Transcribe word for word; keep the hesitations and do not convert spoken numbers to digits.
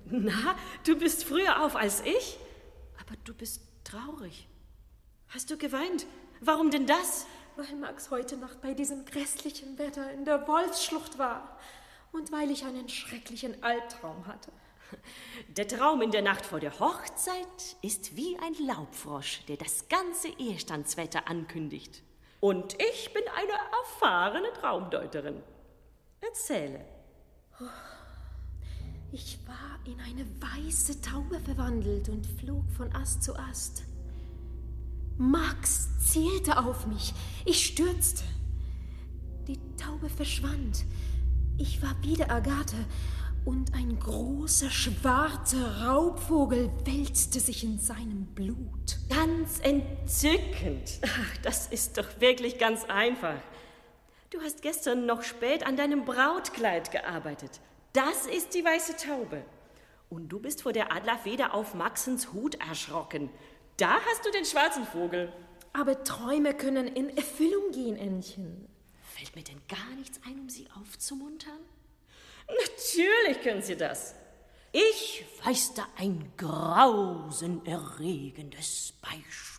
Na, du bist früher auf als ich, aber du bist traurig. Hast du geweint? Warum denn das? Weil Max heute Nacht bei diesem grässlichen Wetter in der Wolfsschlucht war und weil ich einen schrecklichen Albtraum hatte. Der Traum in der Nacht vor der Hochzeit ist wie ein Laubfrosch, der das ganze Ehestandswetter ankündigt. Und ich bin eine erfahrene Traumdeuterin. Erzähle. Ich war in eine weiße Taube verwandelt und flog von Ast zu Ast. Max zielte auf mich. Ich stürzte. Die Taube verschwand. Ich war wieder Agathe und ein großer, schwarzer Raubvogel wälzte sich in seinem Blut. Ganz entzückend. Ach, das ist doch wirklich ganz einfach. Du hast gestern noch spät an deinem Brautkleid gearbeitet. Das ist die weiße Taube. Und du bist vor der Adlerfeder auf Maxens Hut erschrocken. Da hast du den schwarzen Vogel. Aber Träume können in Erfüllung gehen, Ännchen. Fällt mir denn gar nichts ein, um sie aufzumuntern? Natürlich können sie das. Ich weiß da ein grausenerregendes Beispiel.